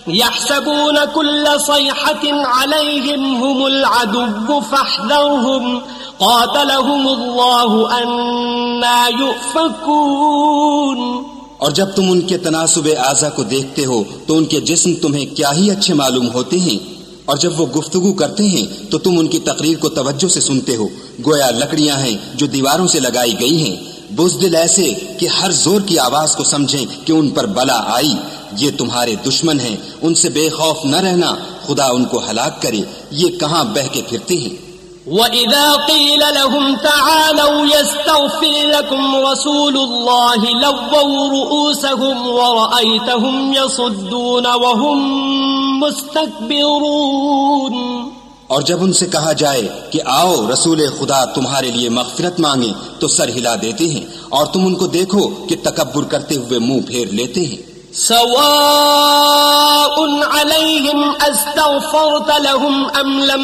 يحسبون كل صيحة عليهم هم العدو فاحذرهم قاتلهم الله أنا يؤفكون. اور جب تم ان کے تناسب اعضا کو دیکھتے ہو تو ان کے جسم تمہیں کیا ہی اچھے معلوم ہوتے ہیں، اور جب وہ گفتگو کرتے ہیں تو تم ان کی تقریر کو توجہ سے سنتے ہو، گویا لکڑیاں ہیں جو دیواروں سے لگائی گئی ہیں، بزدل ایسے کہ ہر زور کی آواز کو سمجھیں کہ ان پر بلا آئی. یہ تمہارے دشمن ہیں، ان سے بے خوف نہ رہنا، خدا ان کو ہلاک کرے، یہ کہاں بہہ کے پھرتے ہیں. وَإِذَا قِيلَ لَهُمْ تَعَالَوْا يَسْتَغْفِرْ لَكُمْ رَسُولُ اللَّهِ لَوَّوْا رُؤُوسَهُمْ وَرَأَيْتَهُمْ يَصُدُّونَ وَهُمْ مُسْتَكْبِرُونَ. اور جب ان سے کہا جائے کہ آؤ رسول خدا تمہارے لیے مغفرت مانگے تو سر ہلا دیتے ہیں، اور تم ان کو دیکھو کہ تکبر کرتے ہوئے منہ پھیر لیتے ہیں. سواء عليهم استغفرت لهم ام لم